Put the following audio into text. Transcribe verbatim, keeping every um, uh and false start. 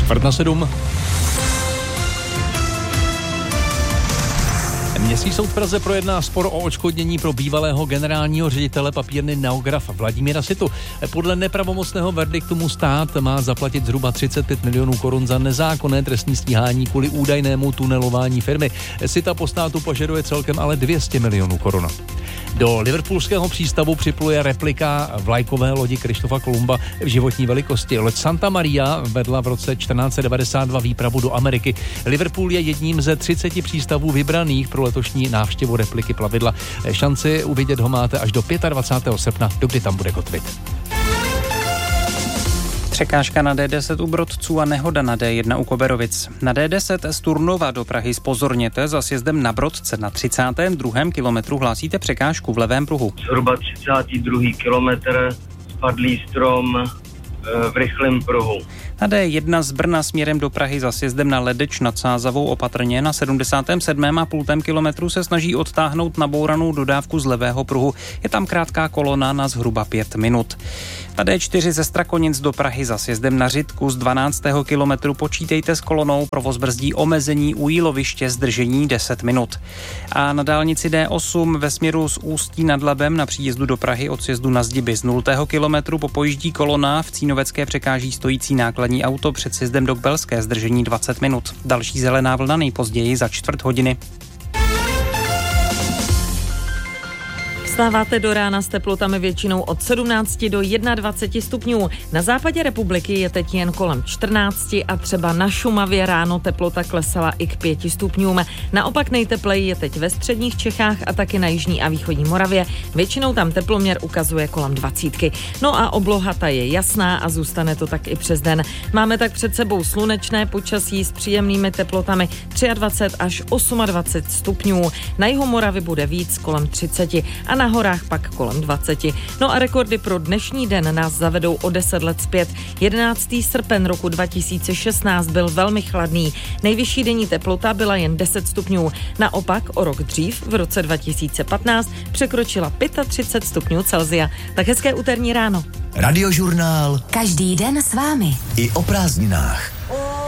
čtvrt na sedm. Městský soud v Praze projedná spor o odškodnění pro bývalého generálního ředitele papírny Neograph Vladimíra Situ. Podle nepravomocného verdiktu mu stát má zaplatit zhruba třicet pět milionů korun za nezákonné trestní stíhání kvůli údajnému tunelování firmy. Sita po státu požaduje celkem ale dvě stě milionů korun. Do liverpoolského přístavu připluje replika vlajkové lodi Krištofa Kolumba v životní velikosti. Loď Santa Maria vedla v roce čtrnáct set devadesát dva výpravu do Ameriky. Liverpool je jedním ze třiceti přístavů vybraných pro letošní návštěvu repliky plavidla. Šanci uvidět ho máte až do dvacátého pátého srpna, dokdy tam bude kotvit. Překážka na D deset u Brodců a nehoda na D jedna u Koberovic. Na D deset z Turnova do Prahy zpozorněte, za sjezdem na Brodce na třicátém druhém kilometru hlásíte překážku v levém pruhu. Zhruba třicátý druhý kilometr, spadlý strom v rychlém pruhu. Na D jedna z Brna směrem do Prahy za sjezdem na Ledeč nad Sázavou opatrně na sedmdesátém sedmém a půl kilometru se snaží odtáhnout nabouranou dodávku z levého pruhu. Je tam krátká kolona na zhruba pět minut. Na D čtyři ze Strakonic do Prahy za sjezdem na Řitku z dvanáctého kilometru počítejte s kolonou, provoz brzdí omezení u Jíloviště, zdržení deset minut. A na dálnici D osm ve směru z Ústí nad Labem na příjezdu do Prahy od sjezdu na Zdiby z nultého kilometru popojíždí kolona, v Cínovecké překáží stojící nákladní auto před sjezdem do Kbelské, zdržení dvacet minut. Další zelená vlna nejpozději za čtvrt hodiny. Vstáváte do rána s teplotami většinou od sedmnácti do dvaceti jednoho stupňů. Na západě republiky je teď jen kolem čtrnácti a třeba na Šumavě ráno teplota klesala i k pěti stupňům. Naopak nejtepleji je teď ve středních Čechách a taky na jižní a východní Moravě. Většinou tam teploměr ukazuje kolem dvacítky. No a obloha ta je jasná a zůstane to tak i přes den. Máme tak před sebou slunečné počasí s příjemnými teplotami dvacet tři až dvacet osm stupňů. Na jihu Moravy bude víc kolem třiceti a na horách pak kolem dvaceti. No a rekordy pro dnešní den nás zavedou o deset let zpět. jedenáctého srpna roku dva tisíce šestnáct byl velmi chladný. Nejvyšší denní teplota byla jen deset stupňů. Naopak o rok dřív, v roce dva tisíce patnáct, překročila třicet pět stupňů Celsia. Tak hezké úterní ráno. Radiožurnál. Každý den s vámi. I o prázdninách.